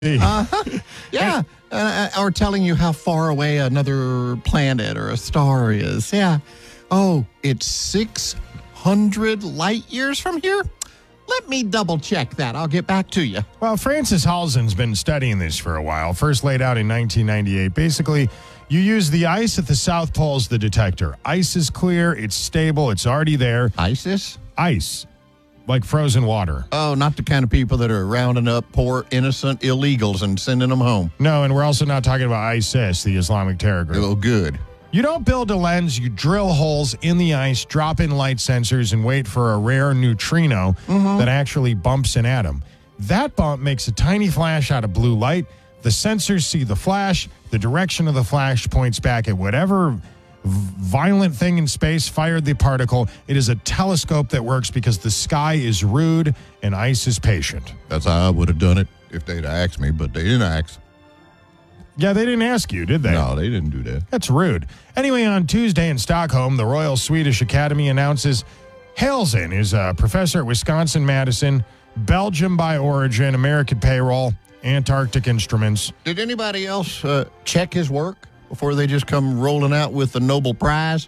Yeah. Or telling you how far away another planet or a star is. Yeah. Oh, it's 600 light years from here? Let me double check that. I'll get back to you. Well, Francis Halzen's been studying this for a while, first laid out in 1998. Basically, you use the ice at the South Pole as the detector. Ice is clear, it's stable, it's already there. ISIS? Ice, like frozen water. Oh, not the kind of people that are rounding up poor, innocent illegals and sending them home. No, and we're also not talking about ISIS, the Islamic terror group. Oh, good. You don't build a lens, you drill holes in the ice, drop in light sensors, and wait for a rare neutrino that actually bumps an atom. That bump makes a tiny flash out of blue light. The sensors see the flash. The direction of the flash points back at whatever violent thing in space fired the particle. It is a telescope that works because the sky is rude and ice is patient. That's how I would have done it if they'd asked me, but they didn't ask. Yeah, they didn't ask you, did they? No, they didn't do that. That's rude. Anyway, on Tuesday in Stockholm, the Royal Swedish Academy announces Halzen is a professor at Wisconsin-Madison, Belgium by origin, American payroll, Antarctic Instruments. Did anybody else check his work before they just come rolling out with the Nobel Prize?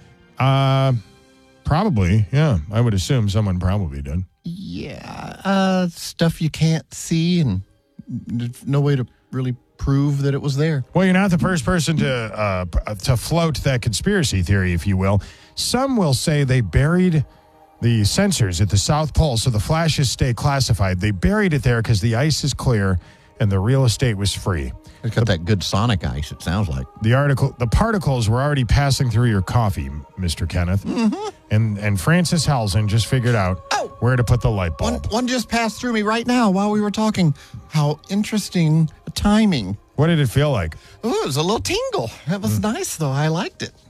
Probably, yeah. I would assume someone probably did. Yeah, stuff you can't see and there's no way to really prove that it was there. Well, you're not the first person to float that conspiracy theory, if you will. Some will say they buried the sensors at the South Pole so the flashes stay classified. They buried it there because the ice is clear and the real estate was free. It's got that good sonic ice, it sounds like. The particles were already passing through your coffee, Mr. Kenneth. And Francis Halzen just figured out where to put the light bulb. One just passed through me right now while we were talking. How interesting timing. What did it feel like? Oh, it was a little tingle. That was nice, though. I liked it.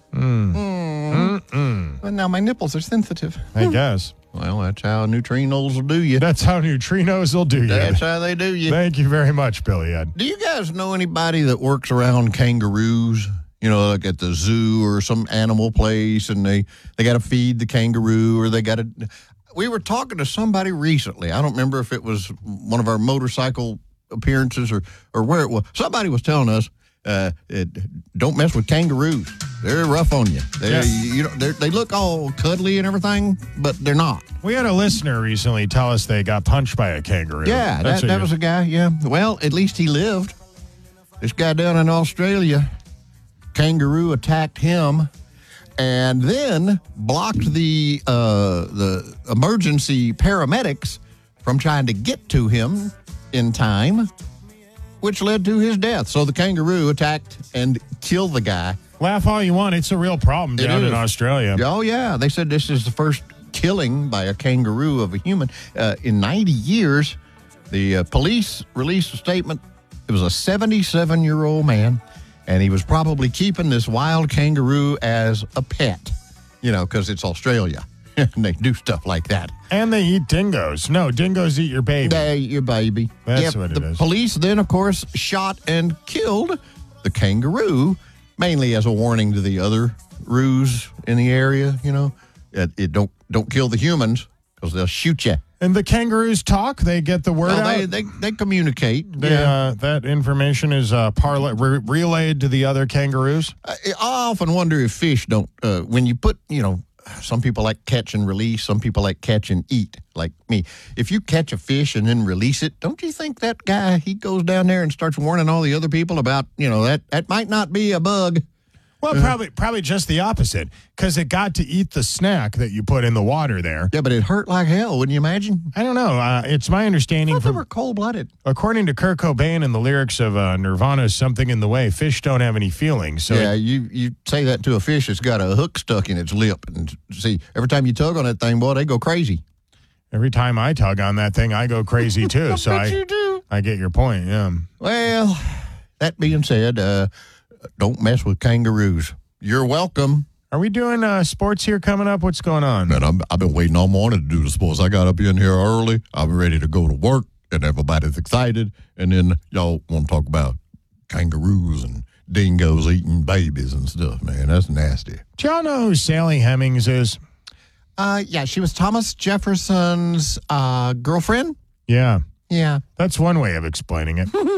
But now my nipples are sensitive. I guess. Well, that's how neutrinos will do you. That's how neutrinos will do you. That's how they do you. Thank you very much, Billy Ed. Do you guys know anybody that works around kangaroos? You know, like at the zoo or some animal place, and they got to feed the kangaroo, or they got to... We were talking to somebody recently. I don't remember if it was one of our motorcycle appearances or where it was. Somebody was telling us, don't mess with kangaroos. They're rough on you. They look all cuddly and everything, but they're not. We had a listener recently tell us they got punched by a kangaroo. Yeah, that was a guy, yeah. Well, at least he lived. This guy down in Australia, kangaroo attacked him and then blocked the emergency paramedics from trying to get to him in time, which led to his death. So the kangaroo attacked and killed the guy. Laugh all you want. It's a real problem down in Australia. Oh, yeah. They said this is the first killing by a kangaroo of a human. In 90 years, the police released a statement. It was a 77-year-old man, and he was probably keeping this wild kangaroo as a pet, you know, because it's Australia. And they do stuff like that. And they eat dingoes. No, dingoes eat your baby. They eat your baby. That's what it is. The police then, of course, shot and killed the kangaroo, mainly as a warning to the other roos in the area, you know. Don't kill the humans because they'll shoot you. And the kangaroos talk? They get the word out? They communicate. That information is relayed to the other kangaroos? I often wonder if fish don't, when you put, you know, some people like catch and release, some people like catch and eat, like me. If you catch a fish and then release it, don't you think that guy, he goes down there and starts warning all the other people about, you know, that might not be a bug? Well, probably just the opposite, because it got to eat the snack that you put in the water there. Yeah, but it hurt like hell, wouldn't you imagine? I don't know. It's my understanding. I thought they were cold-blooded. According to Kurt Cobain in the lyrics of Nirvana's Something in the Way, fish don't have any feelings. So yeah, you say that to a fish, it's got a hook stuck in its lip. And see, every time you tug on that thing, boy, they go crazy. Every time I tug on that thing, I go crazy, too. You do. I get your point, yeah. Well, that being said, don't mess with kangaroos. You're welcome. Are we doing sports here coming up? What's going on? Man, I've been waiting all morning to do the sports. I got up in here early. I'm ready to go to work, and everybody's excited. And then y'all want to talk about kangaroos and dingoes eating babies and stuff, man. That's nasty. Do y'all know who Sally Hemings is? Yeah, she was Thomas Jefferson's girlfriend. Yeah. Yeah. That's one way of explaining it.